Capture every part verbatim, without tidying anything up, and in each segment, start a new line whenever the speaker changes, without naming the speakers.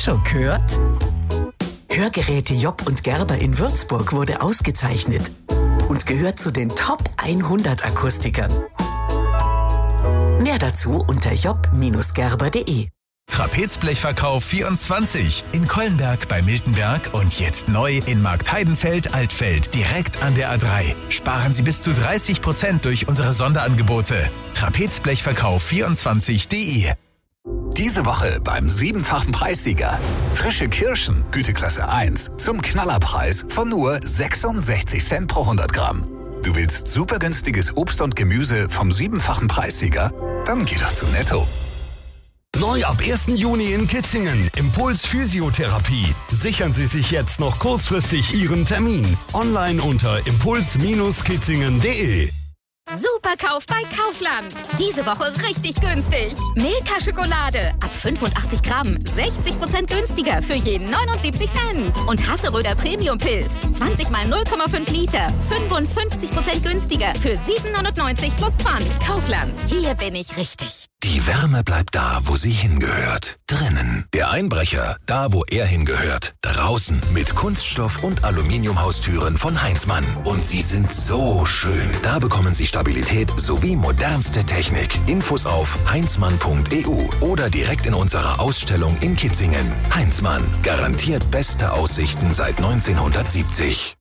Schon gehört? Hörgeräte Job und Gerber in Würzburg wurde ausgezeichnet und gehört zu den Top hundert Akustikern. Mehr dazu unter job Bindestrich gerber punkt de.
Trapezblechverkauf vierundzwanzig in Kollenberg bei Miltenberg und jetzt neu in Marktheidenfeld-Altfeld, direkt an der A drei. Sparen Sie bis zu dreißig Prozent durch unsere Sonderangebote. Trapezblechverkauf vierundzwanzig punkt de.
Diese Woche beim siebenfachen Preissieger. Frische Kirschen, Güteklasse eins, zum Knallerpreis von nur sechsundsechzig Cent pro hundert Gramm. Du willst super günstiges Obst und Gemüse vom siebenfachen Preissieger? Dann geh doch zu Netto.
Neu ab ersten Juni in Kitzingen. Impuls Physiotherapie. Sichern Sie sich jetzt noch kurzfristig Ihren Termin. Online unter impuls Bindestrich kitzingen punkt de.
Superkauf bei Kaufland. Diese Woche richtig günstig. Milka Schokolade ab fünfundachtzig Gramm, sechzig Prozent günstiger für jeden neunundsiebzig Cent. Und Hasseröder Premium Pilz, zwanzig mal null Komma fünf Liter, fünfundfünfzig Prozent günstiger für siebenhundertneunzig plus Pfand. Kaufland, hier bin ich richtig.
Die Wärme bleibt da, wo sie hingehört. Drinnen. Der Einbrecher, da wo er hingehört. Draußen. Mit Kunststoff- und Aluminiumhaustüren von Heinzmann. Und sie sind so schön. Da bekommen Sie Stabilität sowie modernste Technik. Infos auf heinzmann punkt e u oder direkt in unserer Ausstellung in Kitzingen. Heinzmann. Garantiert beste Aussichten seit neunzehnhundertsiebzig.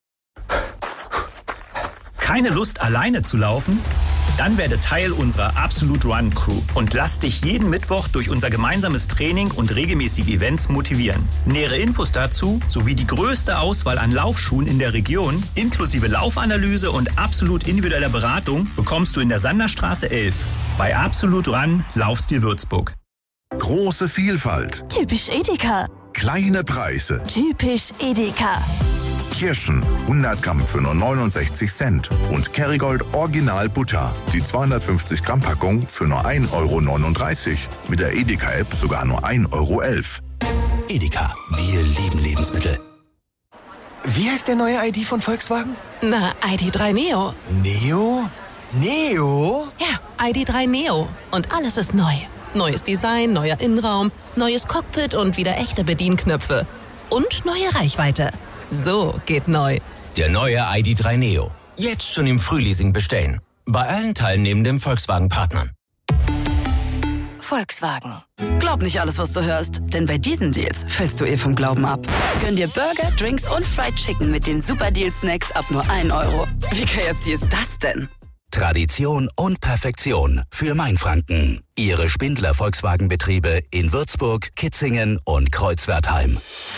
Keine Lust, alleine zu laufen? Dann werde Teil unserer Absolute Run Crew und lass dich jeden Mittwoch durch unser gemeinsames Training und regelmäßige Events motivieren. Nähere Infos dazu sowie die größte Auswahl an Laufschuhen in der Region, inklusive Laufanalyse und absolut individueller Beratung, bekommst du in der Sanderstraße elf. Bei Absolute Run Laufstil Würzburg.
Große Vielfalt.
Typisch Edeka.
Kleine Preise.
Typisch Edeka.
Kirschen, hundert Gramm für nur neunundsechzig Cent. Und Kerrygold Original Butter, die zweihundertfünfzig Gramm Packung für nur ein Euro neununddreißig. Mit der Edeka-App sogar nur ein Euro elf.
Edeka, wir lieben Lebensmittel.
Wie heißt der neue I D von Volkswagen?
Na, I D drei Neo.
Neo? Neo?
Ja, I D drei Neo. Und alles ist neu. Neues Design, neuer Innenraum, neues Cockpit und wieder echte Bedienknöpfe. Und neue Reichweite. So geht neu.
Der neue I D drei Neo. Jetzt schon im Frühleasing bestellen. Bei allen teilnehmenden Volkswagen-Partnern.
Volkswagen. Glaub nicht alles, was du hörst, denn bei diesen Deals fällst du eh vom Glauben ab. Gönn dir Burger, Drinks und Fried Chicken mit den Super Deal Snacks ab nur ein Euro. Wie K F C ist das denn?
Tradition und Perfektion für Mainfranken. Ihre Spindler Volkswagen-Betriebe in Würzburg, Kitzingen und Kreuzwertheim.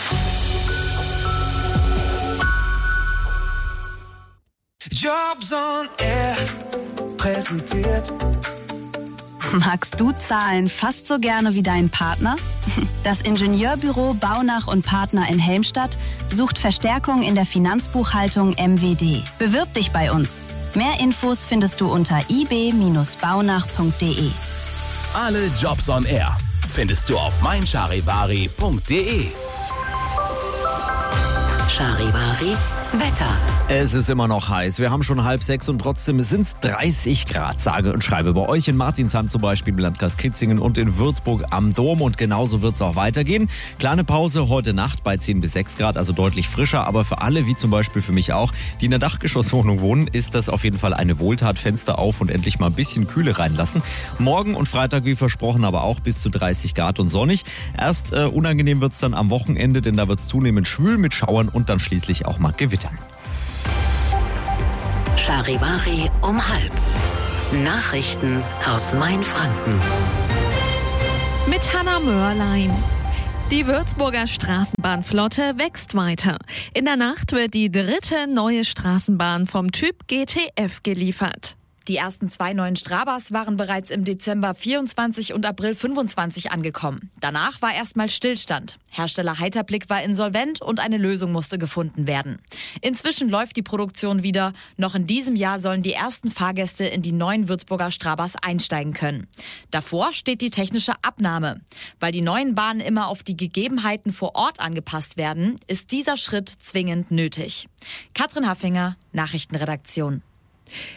Jobs on Air präsentiert.
Magst du Zahlen fast so gerne wie dein Partner? Das Ingenieurbüro Baunach und Partner in Helmstadt sucht Verstärkung in der Finanzbuchhaltung M W D. Bewirb dich bei uns. Mehr Infos findest du unter i b Bindestrich baunach punkt de.
Alle Jobs on Air findest du auf mein charivari punkt de.
Charivari Wetter.
Es ist immer noch heiß. Wir haben schon halb sechs und trotzdem sind es dreißig Grad, sage und schreibe. Bei euch in Martinsheim zum Beispiel im Landkreis Kitzingen und in Würzburg am Dom. Und genauso wird es auch weitergehen. Kleine Pause heute Nacht bei zehn bis sechs Grad, also deutlich frischer. Aber für alle, wie zum Beispiel für mich auch, die in der Dachgeschosswohnung wohnen, ist das auf jeden Fall eine Wohltat. Fenster auf und endlich mal ein bisschen Kühle reinlassen. Morgen und Freitag, wie versprochen, aber auch bis zu dreißig Grad und sonnig. Erst äh, unangenehm wird es dann am Wochenende, denn da wird es zunehmend schwül mit Schauern und dann schließlich auch mal Gewitter.
Charivari um halb. Nachrichten aus Mainfranken.
Mit Hanna Mörlein. Die Würzburger Straßenbahnflotte wächst weiter. In der Nacht wird die dritte neue Straßenbahn vom Typ G T F geliefert.
Die ersten zwei neuen Strabas waren bereits im Dezember vierundzwanzig und April fünfundzwanzig angekommen. Danach war erstmal Stillstand. Hersteller Heiterblick war insolvent und eine Lösung musste gefunden werden. Inzwischen läuft die Produktion wieder. Noch in diesem Jahr sollen die ersten Fahrgäste in die neuen Würzburger Strabas einsteigen können. Davor steht die technische Abnahme. Weil die neuen Bahnen immer auf die Gegebenheiten vor Ort angepasst werden, ist dieser Schritt zwingend nötig. Katrin Haffinger, Nachrichtenredaktion.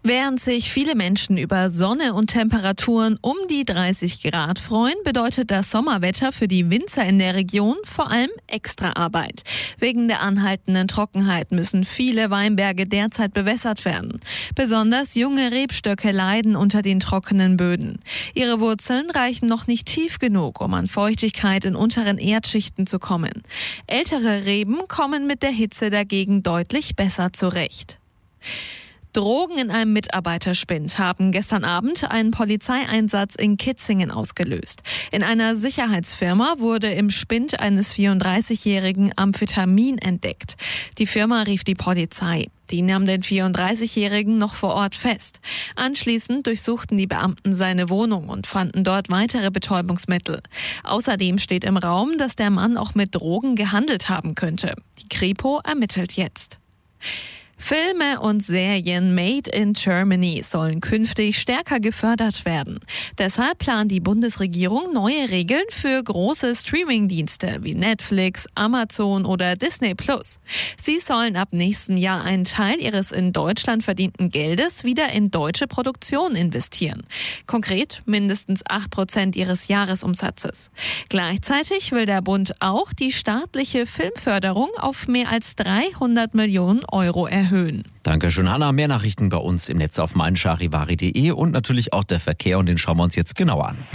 Während sich viele Menschen über Sonne und Temperaturen um die dreißig Grad freuen, bedeutet das Sommerwetter für die Winzer in der Region vor allem extra Arbeit. Wegen der anhaltenden Trockenheit müssen viele Weinberge derzeit bewässert werden. Besonders junge Rebstöcke leiden unter den trockenen Böden. Ihre Wurzeln reichen noch nicht tief genug, um an Feuchtigkeit in unteren Erdschichten zu kommen. Ältere Reben kommen mit der Hitze dagegen deutlich besser zurecht. Drogen in einem Mitarbeiterspind haben gestern Abend einen Polizeieinsatz in Kitzingen ausgelöst. In einer Sicherheitsfirma wurde im Spind eines vierunddreißigjährigen Amphetamin entdeckt. Die Firma rief die Polizei. Die nahm den vierunddreißigjährigen noch vor Ort fest. Anschließend durchsuchten die Beamten seine Wohnung und fanden dort weitere Betäubungsmittel. Außerdem steht im Raum, dass der Mann auch mit Drogen gehandelt haben könnte. Die Kripo ermittelt jetzt. Filme und Serien made in Germany sollen künftig stärker gefördert werden. Deshalb plant die Bundesregierung neue Regeln für große Streamingdienste wie Netflix, Amazon oder Disney Plus. Sie sollen ab nächstem Jahr einen Teil ihres in Deutschland verdienten Geldes wieder in deutsche Produktion investieren. Konkret mindestens acht Prozent ihres Jahresumsatzes. Gleichzeitig will der Bund auch die staatliche Filmförderung auf mehr als dreihundert Millionen Euro erhöhen. Erhöhen.
Dankeschön, Hanna. Mehr Nachrichten bei uns im Netz auf mein charivari punkt de und natürlich auch der Verkehr, und den schauen wir uns jetzt genauer an.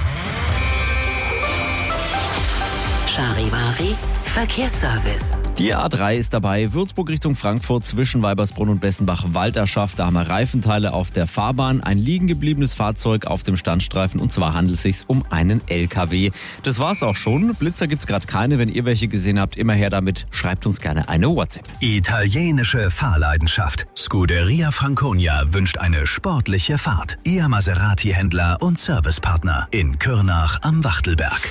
Charivari Verkehrsservice.
Die A drei ist dabei, Würzburg Richtung Frankfurt zwischen Weibersbrunn und Bessenbach-Walterschaft. Da haben wir Reifenteile auf der Fahrbahn, ein liegen gebliebenes Fahrzeug auf dem Standstreifen, und zwar handelt es sich um einen L K W. Das war's auch schon. Blitzer gibt's gerade keine. Wenn ihr welche gesehen habt, immer her damit. Schreibt uns gerne eine WhatsApp.
Italienische Fahrleidenschaft. Scuderia Franconia wünscht eine sportliche Fahrt. Ihr Maserati-Händler und Servicepartner in Kürnach am Wachtelberg.